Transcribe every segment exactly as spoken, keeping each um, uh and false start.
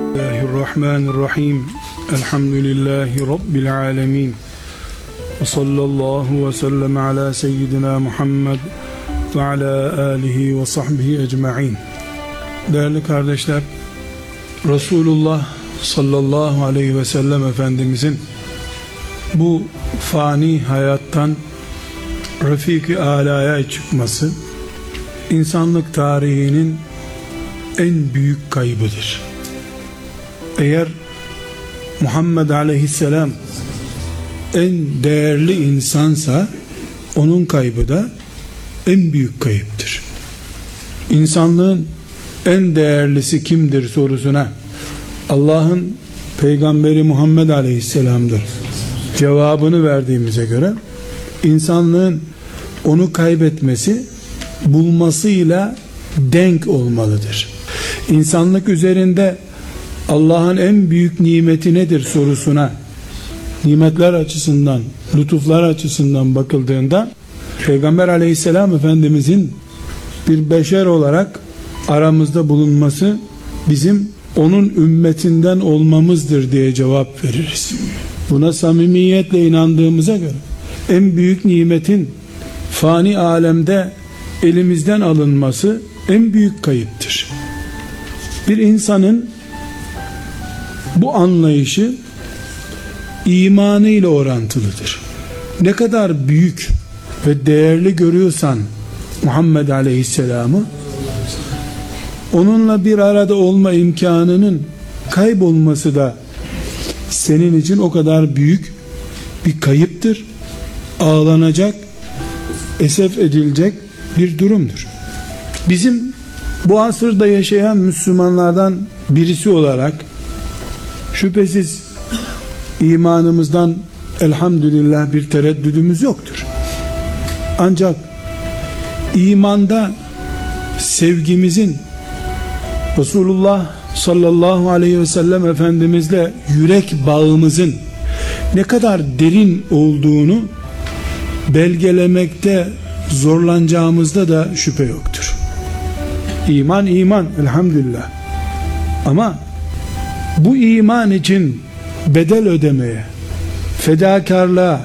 Bismillahirrahmanirrahim. Elhamdülillahi Rabbil alemin. Ve sallallahu ve sellem ala seyyidina Muhammed ve ala alihi ve sahbihi ecma'in. Değerli kardeşler, Resulullah sallallahu aleyhi ve sellem Efendimizin bu fani hayattan Refik-i Ala'ya çıkması insanlık tarihinin en büyük kaybıdır. Eğer Muhammed aleyhisselam en değerli insansa onun kaybı da en büyük kayıptır. İnsanlığın en değerlisi kimdir sorusuna Allah'ın peygamberi Muhammed aleyhisselam'dır cevabını verdiğimize göre insanlığın onu kaybetmesi bulmasıyla denk olmalıdır. İnsanlık üzerinde Allah'ın en büyük nimeti nedir sorusuna nimetler açısından, lütuflar açısından bakıldığında Peygamber aleyhisselam Efendimizin bir beşer olarak aramızda bulunması bizim onun ümmetinden olmamızdır diye cevap veririz. Buna samimiyetle inandığımıza göre en büyük nimetin fani alemde elimizden alınması en büyük kayıptır. Bir insanın bu anlayışı imanı ile orantılıdır. Ne kadar büyük ve değerli görüyorsan Muhammed Aleyhisselam'ı, onunla bir arada olma imkanının kaybolması da senin için o kadar büyük bir kayıptır. Ağlanacak, esef edilecek bir durumdur. Bizim bu asırda yaşayan Müslümanlardan birisi olarak şüphesiz imanımızdan elhamdülillah bir tereddüdümüz yoktur. Ancak imanda sevgimizin Resulullah sallallahu aleyhi ve sellem Efendimizle yürek bağımızın ne kadar derin olduğunu belgelemekte zorlanacağımızda da şüphe yoktur. İman iman elhamdülillah. Ama bu iman için bedel ödemeye, fedakarlığa,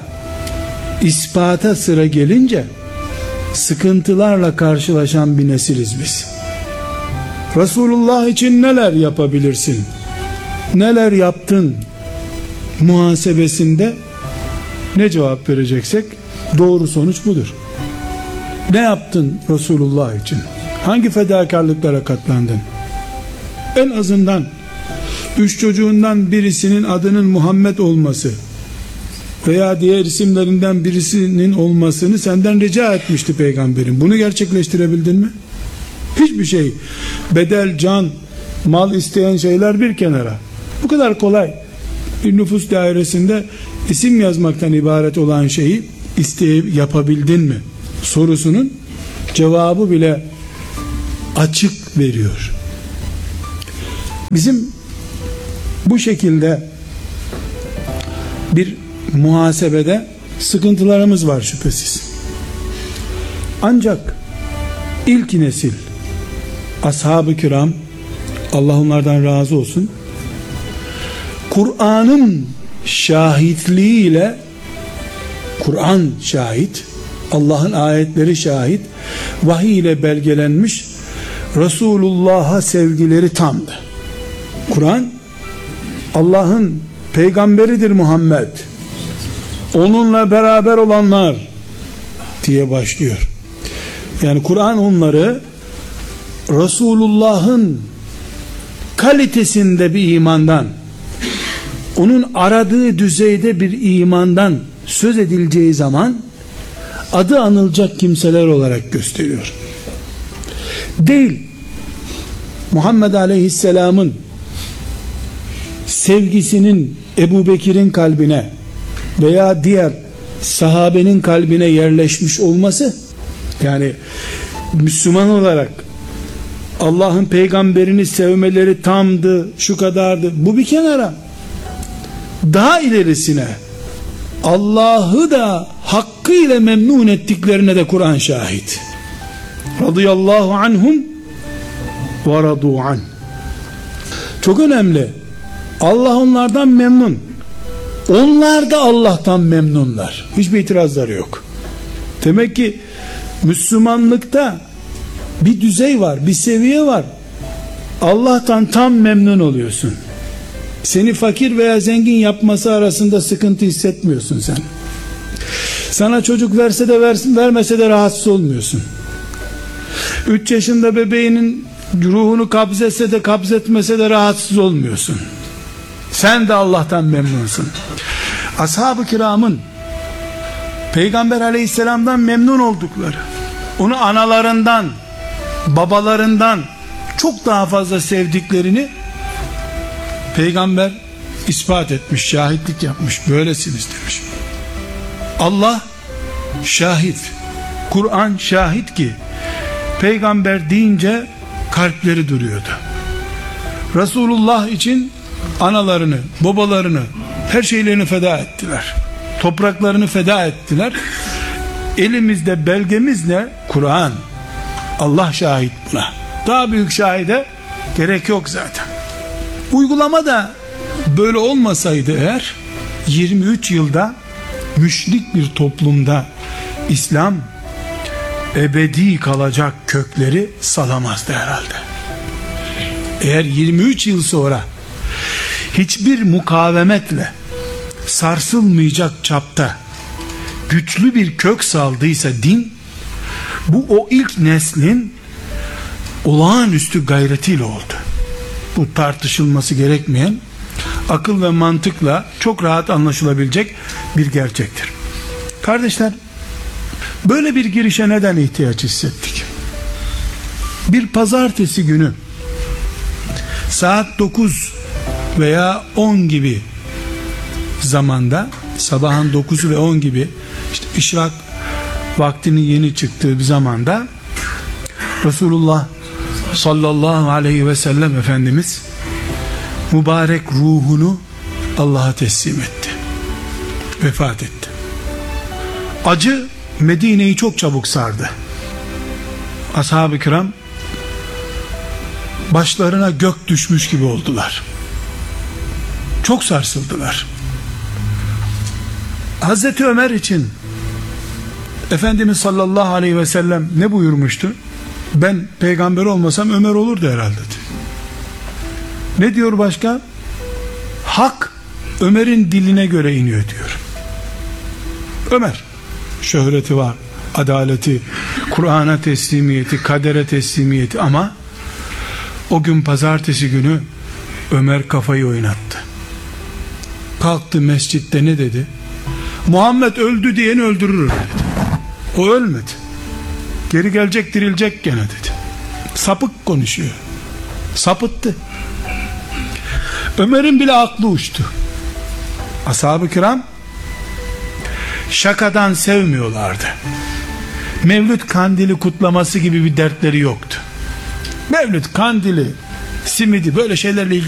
ispata sıra gelince sıkıntılarla karşılaşan bir nesiliz biz. Resulullah için neler yapabilirsin? Neler yaptın? Muhasebesinde ne cevap vereceksek doğru sonuç budur. Ne yaptın Resulullah için? Hangi fedakarlıklara katlandın? En azından üç çocuğundan birisinin adının Muhammed olması veya diğer isimlerinden birisinin olmasını senden rica etmişti peygamberin. Bunu gerçekleştirebildin mi? Hiçbir şey. Bedel, can, mal isteyen şeyler bir kenara. Bu kadar kolay bir nüfus dairesinde isim yazmaktan ibaret olan şeyi isteyip yapabildin mi sorusunun cevabı bile açık veriyor. Bizim bu şekilde bir muhasebede sıkıntılarımız var şüphesiz. Ancak ilk nesil ashab-ı kiram, Allah onlardan razı olsun, Kur'an'ın şahitliğiyle, Kur'an şahit, Allah'ın ayetleri şahit, vahiy ile belgelenmiş Resulullah'a sevgileri tamdı. Kur'an Allah'ın peygamberidir Muhammed, onunla beraber olanlar diye başlıyor. Yani Kur'an onları Resulullah'ın kalitesinde bir imandan, onun aradığı düzeyde bir imandan söz edileceği zaman adı anılacak kimseler olarak gösteriyor. Değil, Muhammed Aleyhisselam'ın sevgisinin Ebu Bekir'in kalbine veya diğer sahabenin kalbine yerleşmiş olması, yani Müslüman olarak Allah'ın peygamberini sevmeleri tamdı, şu kadardı, bu bir kenara, daha ilerisine Allah'ı da hakkıyla memnun ettiklerine de Kur'an şahit. Radıyallahu anhum ve radu an. Çok önemli. Allah onlardan memnun. Onlar da Allah'tan memnunlar. Hiçbir itirazları yok. Demek ki Müslümanlıkta bir düzey var, bir seviye var. Allah'tan tam memnun oluyorsun. Seni fakir veya zengin yapması arasında sıkıntı hissetmiyorsun sen. Sana çocuk verse de versin, vermese de rahatsız olmuyorsun. Üç yaşında bebeğinin ruhunu kabzetse de kabzetmese de rahatsız olmuyorsun. Sen de Allah'tan memnunsun. Ashab-ı kiramın Peygamber aleyhisselamdan memnun oldukları, onu analarından, babalarından çok daha fazla sevdiklerini Peygamber ispat etmiş, şahitlik yapmış. Böylesiniz demiş. Allah şahit, Kur'an şahit ki Peygamber deyince kalpleri duruyordu. Resulullah için analarını, babalarını, her şeylerini feda ettiler. Topraklarını feda ettiler. Elimizde belgemizle Kur'an. Allah şahit buna. Daha büyük şahide gerek yok zaten. Uygulama da böyle olmasaydı eğer, yirmi üç yılda müşrik bir toplumda İslam ebedi kalacak kökleri salamazdı herhalde. Eğer yirmi üç yıl sonra hiçbir mukavemetle sarsılmayacak çapta güçlü bir kök saldıysa din, bu o ilk neslin olağanüstü gayretiyle oldu. Bu tartışılması gerekmeyen, akıl ve mantıkla çok rahat anlaşılabilecek bir gerçektir. Kardeşler, böyle bir girişe neden ihtiyaç hissettik? Bir pazartesi günü saat dokuz veya on gibi zamanda, sabahın dokuzu ve on gibi, işte işrak vaktinin yeni çıktığı bir zamanda Resulullah sallallahu aleyhi ve sellem Efendimiz mübarek ruhunu Allah'a teslim etti. Vefat etti. Acı Medine'yi çok çabuk sardı. Ashab-ı kiram başlarına gök düşmüş gibi oldular. Çok sarsıldılar. Hazreti Ömer için Efendimiz sallallahu aleyhi ve sellem ne buyurmuştu? Ben peygamber olmasam Ömer olurdu herhalde. Ne diyor başka? Hak Ömer'in diline göre iniyor diyor. Ömer şöhreti var, adaleti, Kur'an'a teslimiyeti, kadere teslimiyeti, ama o gün pazartesi günü Ömer kafayı oynattı. Kalktı mescitte ne dedi? Muhammed öldü diyeni öldürür dedi. O ölmedi. Geri gelecek, dirilecek gene dedi. Sapık konuşuyor. Sapıttı. Ömer'in bile aklı uçtu. Ashab-ı kiram şakadan sevmiyorlardı. Mevlüt kandili kutlaması gibi bir dertleri yoktu. Mevlüt kandili, simidi, böyle şeylerle ilgili